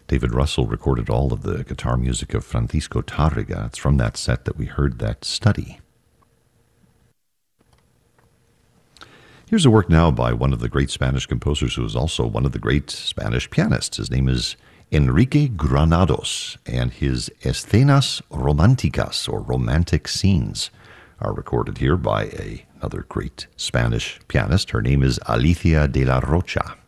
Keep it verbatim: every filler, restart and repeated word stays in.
David Russell recorded all of the guitar music of Francisco Tárrega. It's from that set that we heard that study. Here's a work now by one of the great Spanish composers who is also one of the great Spanish pianists. His name is Enrique Granados, and his Escenas Románticas, or Romantic Scenes, are recorded here by a, another great Spanish pianist. Her name is Alicia de la Rocha.